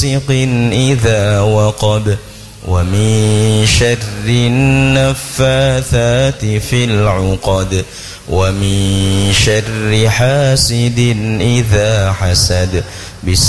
إذا وقب ومن شر النفاثات في العقد ومن شر حاسد إذا حسد.